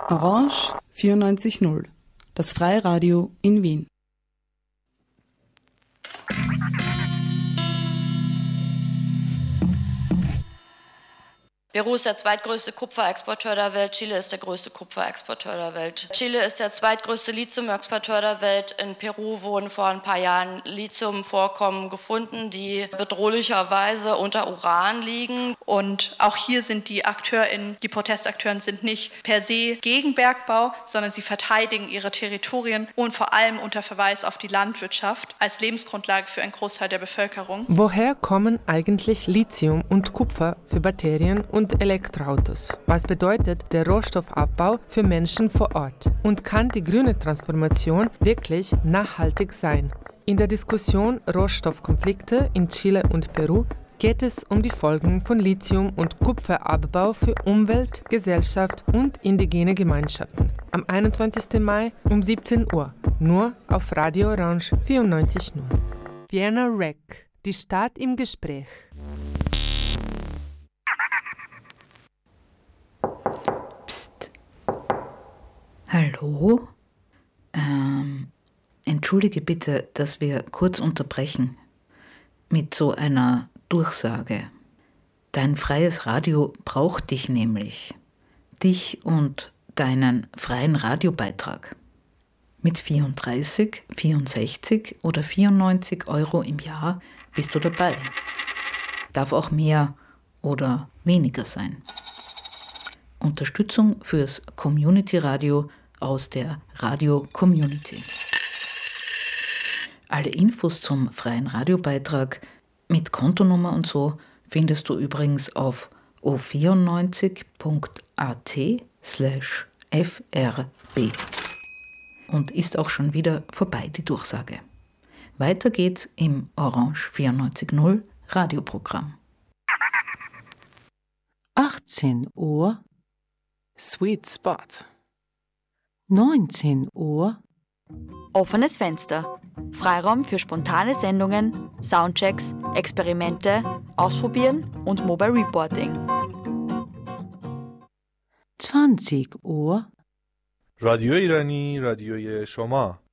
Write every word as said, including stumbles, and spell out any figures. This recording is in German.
Orange vierundneunzig Komma null, das Freiradio in Wien. Peru ist der zweitgrößte Kupferexporteur der Welt, Chile ist der größte Kupferexporteur der Welt. Chile ist der zweitgrößte Lithiumexporteur der Welt. In Peru wurden vor ein paar Jahren Lithiumvorkommen gefunden, die bedrohlicherweise unter Uran liegen. Und auch hier sind die AkteurInnen, die Protestakteuren sind nicht per se gegen Bergbau, sondern sie verteidigen ihre Territorien und vor allem unter Verweis auf die Landwirtschaft als Lebensgrundlage für einen Großteil der Bevölkerung. Woher kommen eigentlich Lithium und Kupfer für Batterien und Elektroautos? Was bedeutet der Rohstoffabbau für Menschen vor Ort? Und kann die grüne Transformation wirklich nachhaltig sein? In der Diskussion Rohstoffkonflikte in Chile und Peru geht es um die Folgen von Lithium- und Kupferabbau für Umwelt, Gesellschaft und indigene Gemeinschaften. Am einundzwanzigsten Mai um siebzehn Uhr, nur auf Radio Orange vierundneunzig Komma null. Vienna Rec, die Stadt im Gespräch. Psst. Hallo? Ähm, entschuldige bitte, dass wir kurz unterbrechen mit so einer Durchsage. Dein freies Radio braucht dich nämlich. Dich und deinen freien Radiobeitrag. Mit vierunddreißig, vierundsechzig oder vierundneunzig Euro im Jahr bist du dabei. Darf auch mehr oder weniger sein. Unterstützung fürs Community-Radio aus der Radio-Community. Alle Infos zum freien Radiobeitrag mit Kontonummer und so findest du übrigens auf o vierundneunzig punkt a t slash f r b. Und ist auch schon wieder vorbei, die Durchsage. Weiter geht's im Orange vierundneunzig Komma null Radioprogramm. achtzehn Uhr. Sweet Spot. neunzehn Uhr. Offenes Fenster. Freiraum für spontane Sendungen, Soundchecks, Experimente, Ausprobieren und Mobile Reporting. zwanzig Uhr. رادیو ایرانی رادیوی شما